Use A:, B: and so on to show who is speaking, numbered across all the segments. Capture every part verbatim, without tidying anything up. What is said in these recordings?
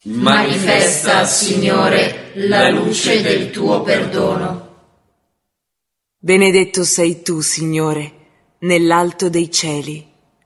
A: Manifesta, Signore, la luce del tuo perdono.
B: Benedetto sei tu, Signore, nell'alto dei cieli.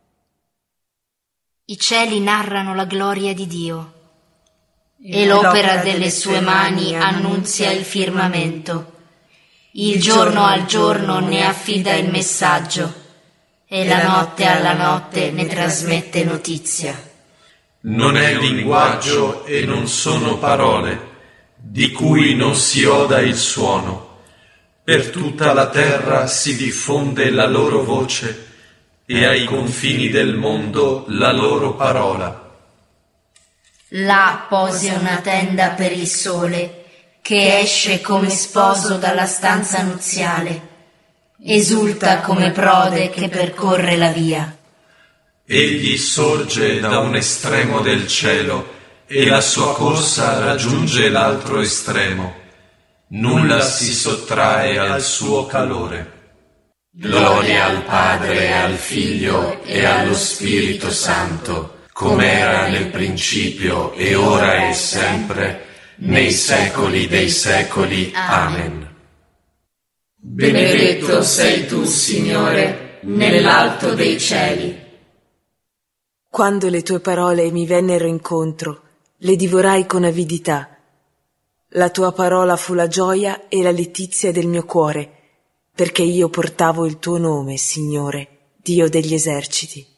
C: I cieli narrano la gloria di Dio, e l'opera delle sue mani annunzia il firmamento. Il giorno al giorno ne affida il messaggio, e la notte alla notte ne trasmette notizia.
D: Non è linguaggio e non sono parole, di cui non si oda il suono. Per tutta la terra si diffonde la loro voce, e ai confini del mondo la loro parola.
C: Là pose una tenda per il sole, che esce come sposo dalla stanza nuziale. Esulta come prode che percorre la via.
D: Egli sorge da un estremo del cielo, e la sua corsa raggiunge l'altro estremo. Nulla si sottrae al suo calore.
A: Gloria al Padre, al Figlio e allo Spirito Santo, come era nel principio e ora e sempre, nei secoli dei secoli. Amen. Benedetto sei tu, Signore, nell'alto dei cieli.
B: Quando le tue parole mi vennero incontro, le divorai con avidità. La tua parola fu la gioia e la letizia del mio cuore, perché io portavo il tuo nome, Signore, Dio degli eserciti.